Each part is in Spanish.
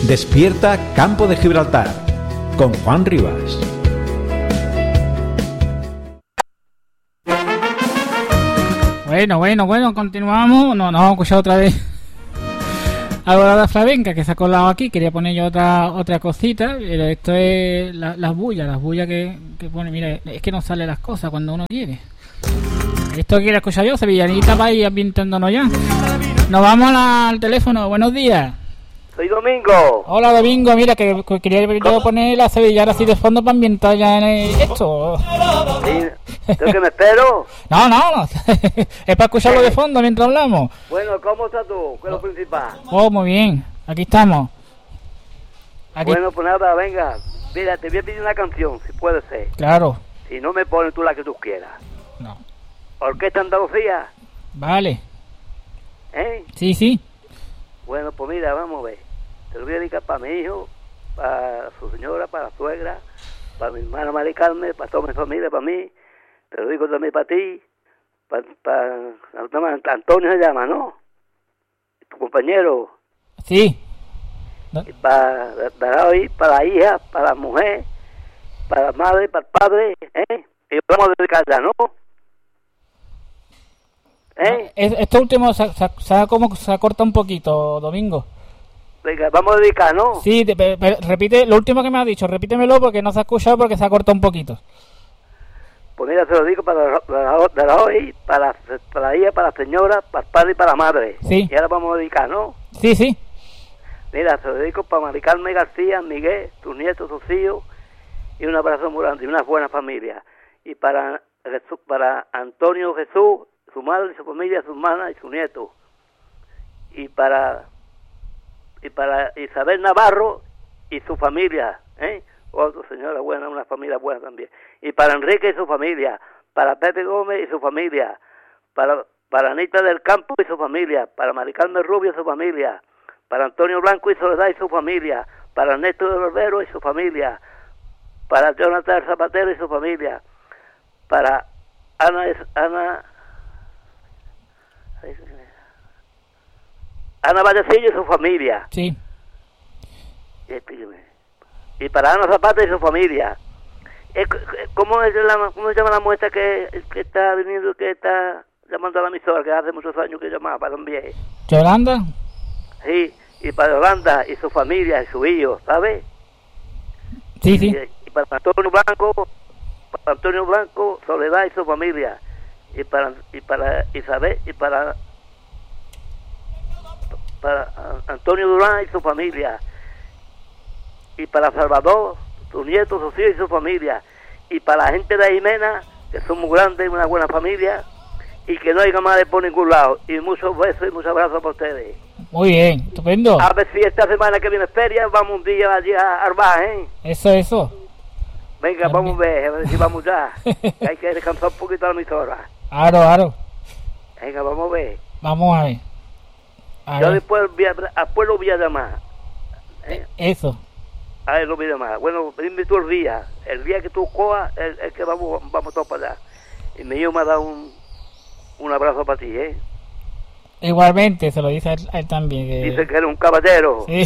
Despierta Campo de Gibraltar con Juan Rivas. Bueno, continuamos. No, vamos a escuchar otra vez ahora la flamenca que se ha colado aquí. Quería poner yo otra cosita, pero esto es las bullas que pone. Mira, es que no salen las cosas cuando uno quiere. Esto quiere escuchar yo, sevillanita, para ir ambientándonos ya. Nos vamos al teléfono. Buenos días. Soy Domingo. Hola Domingo, mira que quería yo poner la sevillana así de fondo para ambientar ya en esto. Sí, ¿tengo que me espero? No. Es para escucharlo de fondo mientras hablamos. Bueno, ¿cómo estás tú? ¿Qué es lo principal? Oh, muy bien. Aquí estamos. Bueno, pues nada, venga. Mira, te voy a pedir una canción, si puede ser. Claro. Si no me pones tú la que tú quieras. No. Orquesta Andalucía. Vale. ¿Eh? Sí. Bueno, pues mira, vamos a ver. Te lo voy a dedicar para mi hijo, para su señora, para la suegra, para mi hermana Mari Carmen, para toda mi familia, para mí. Te lo digo también para ti, para Antonio se llama, ¿no? Tu compañero. Sí. Y para hoy, para la hija, para la mujer, para la madre, para el padre, ¿eh? Y vamos a dedicar ya, ¿no? ¿Eh? Esto último se ha cortado un poquito, Domingo. Venga, vamos a dedicar, ¿no? Sí, repite lo último que me has dicho, repítemelo porque no se ha escuchado, porque se ha cortado un poquito. Pues mira, se lo digo para hoy, para la hija, para la señora, para el padre y para la madre. Sí. Y ahora vamos a dedicar, ¿no? Sí. Mira, se lo dedico para Mari Carmen García, Miguel, tus nietos, tus hijos, y un abrazo muy grande y una buena familia. Y para Antonio Jesús, su madre y su familia, su hermana y su nieto. Y para Isabel Navarro y su familia, otra señora buena, una familia buena también. Y para Enrique y su familia, para Pepe Gómez y su familia, para Anita del Campo y su familia, para Mari Carmen Rubio y su familia, para Antonio Blanco y Soledad y su familia, para Ernesto de Barbero y su familia, para Jonathan Zapatero y su familia, para Ana Vallecillo y su familia. Sí. Y para Ana Zapata y su familia. ¿Cómo se llama la muestra que está viniendo, que está llamando a la emisora, que hace muchos años que llamaba también? ¿Yolanda? Sí, y para Yolanda y su familia y su hijo, ¿sabes? Sí. Y para Antonio Blanco, Soledad y su familia. Y para Isabel y para Antonio Durán y su familia, y para Salvador, sus nietos, sus hijos y su familia, y para la gente de Jimena, que son muy grandes, una buena familia, y que no haya más de por ningún lado. Y muchos besos y muchos abrazos para ustedes. Muy bien, estupendo. A ver si esta semana que viene feria, vamos un día allí a Arba, ¿eh? Eso. Venga, vamos a ver si vamos ya. Hay que descansar un poquito la emisora. Claro. Venga, vamos a ver. Vamos a ver. Yo después lo voy a llamar. Eso. A ver, lo voy a llamar. Bueno, dime tú el día que tú cojas, el que vamos todos para allá. Y mi hijo me ha dado un abrazo para ti, ¿eh? Igualmente, se lo dice a él también. Dice que eres un caballero. Sí.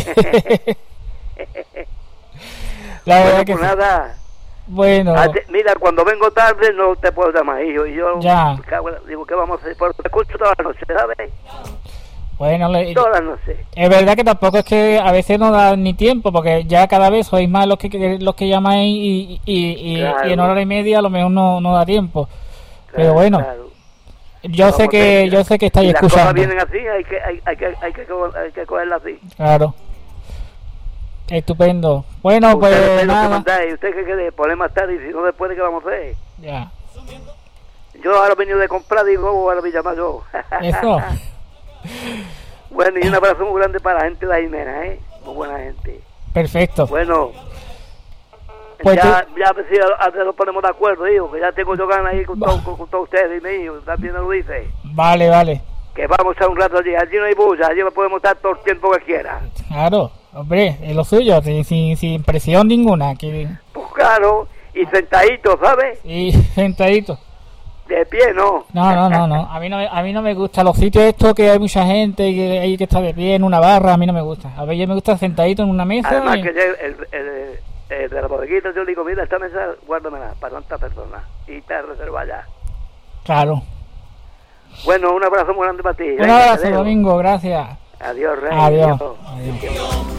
La verdad que pues nada. Bueno. Mira, cuando vengo tarde no te puedo llamar, hijo. Y yo ya. Digo, ¿qué vamos a hacer? Porque te escucho todas las noches, ¿sabes? Bueno, todas las noches. Es verdad que tampoco es que a veces no da ni tiempo, porque ya cada vez sois más los que llamáis y en hora y media a lo mejor no da tiempo. Claro, pero bueno, claro. Yo sé que estáis escuchando. Las cosas vienen así, hay que cogerlas así. Claro. Estupendo. Bueno, pues nada. Usted que pone más tarde, y si no después, ¿qué vamos a hacer? Ya. Yo ahora he venido de comprar, digo, ahora me llamo yo. Eso. Bueno, y un abrazo muy grande para la gente de la Jimena, muy buena gente. Perfecto. Bueno, pues ya a ver si nos ponemos de acuerdo, hijo, que ya tengo yo ganas ahí con todos ustedes y mi hijo, también lo dice. Vale. Que vamos a estar un rato allí no hay bulla, allí podemos estar todo el tiempo que quiera. Claro, hombre, es lo suyo, sin presión ninguna. Pues claro, y sentadito, ¿sabes? Y sentadito. De pie no. No. A mí no me gusta los sitios estos que hay mucha gente y que hay que estar de pie en una barra. A mí no me gusta. A ver, yo me gusta sentadito en una mesa. Además que el de la bodeguita yo le digo, mira, esta mesa guárdamela para tantas personas y te reserva ya. Claro. Bueno, un abrazo muy grande para ti. Un abrazo, Domingo, gracias. Adiós, Rey. Adiós.